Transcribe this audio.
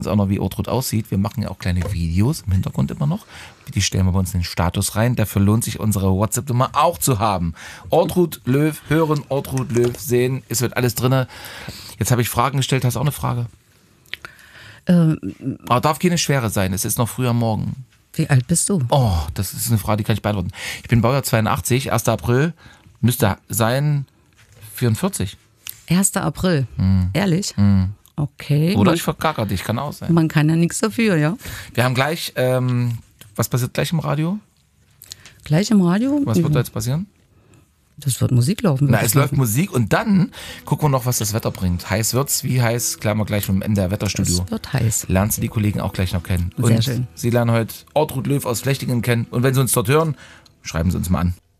auch noch, wie Ortrud aussieht. Wir machen ja auch kleine Videos im Hintergrund immer noch. Die stellen wir bei uns in den Status rein. Dafür lohnt sich unsere WhatsApp-Nummer auch zu haben. Ortrud Löw hören, Ortrud Löw sehen. Es wird alles drin. Jetzt habe ich Fragen gestellt. Hast du auch eine Frage? Aber darf keine schwere sein. Es ist noch früh am Morgen. Wie alt bist du? Oh, das ist eine Frage, die kann ich beantworten. Ich bin Baujahr 82. 1. April müsste sein 44. 1. April. Ehrlich? Okay. Oder ich verkacker dich, kann auch sein. Man kann ja nichts dafür, ja. Wir haben gleich, was passiert gleich im Radio? Gleich im Radio? Was wird da jetzt passieren? Das wird Musik laufen. Na, es läuft Musik und dann gucken wir noch, was das Wetter bringt. Heiß wird's, wie heiß? Klären wir gleich vom MDR Wetterstudio. Es wird heiß. Lernst du die Kollegen auch gleich noch kennen. Sehr und schön. Sie lernen heute Ortrud Löw aus Flechtingen kennen. Und wenn Sie uns dort hören, schreiben Sie uns mal an.